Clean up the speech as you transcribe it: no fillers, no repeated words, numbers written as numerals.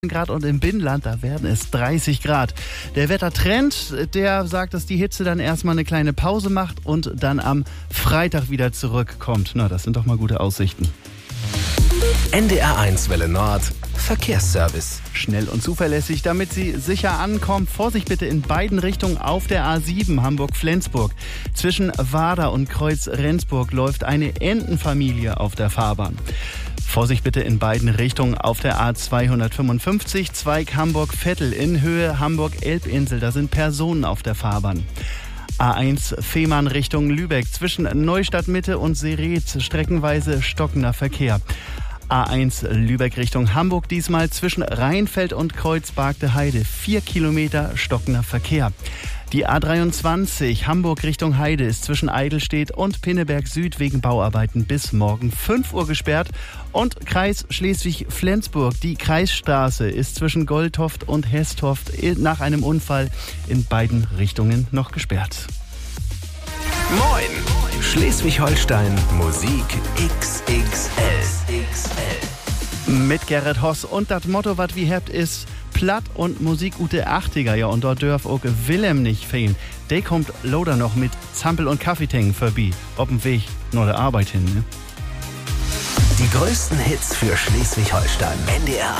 Grad und im Binnenland, da werden es 30 Grad. Der Wettertrend, der sagt, dass die Hitze dann erstmal eine kleine Pause macht und dann am Freitag wieder zurückkommt. Na, das sind doch mal gute Aussichten. NDR1 Welle Nord Verkehrsservice. Schnell und zuverlässig, damit Sie sicher ankommen. Vorsicht bitte in beiden Richtungen auf der A7 Hamburg-Flensburg. Zwischen Wader und Kreuz-Rendsburg läuft eine Entenfamilie auf der Fahrbahn. Vorsicht bitte in beiden Richtungen auf der A255 Zweig Hamburg-Vettel in Höhe Hamburg-Elbinsel. Da sind Personen auf der Fahrbahn. A1 Fehmarn Richtung Lübeck zwischen Neustadt Mitte und Seretz streckenweise stockender Verkehr. A1 Lübeck Richtung Hamburg diesmal zwischen Rheinfeld und Kreuzbargte Heide 4 Kilometer stockender Verkehr. Die A23 Hamburg Richtung Heide ist zwischen Eidelstedt und Pinneberg Süd wegen Bauarbeiten bis morgen 5 Uhr gesperrt. Und Kreis Schleswig-Flensburg, die Kreisstraße ist zwischen Goldtoft und Hesstoft nach einem Unfall in beiden Richtungen noch gesperrt. Moin! Schleswig-Holstein Musik XXL. Mit Gerrit Hoss und das Motto, was wir habt, ist Platt und Musik ute 80er. Ja, und dort dürf auch Willem nicht fehlen. Der kommt Loder noch mit Zampel und Kaffeetängen vorbei. Auf dem Weg nach der Arbeit hin, ne? Die größten Hits für Schleswig-Holstein. NDR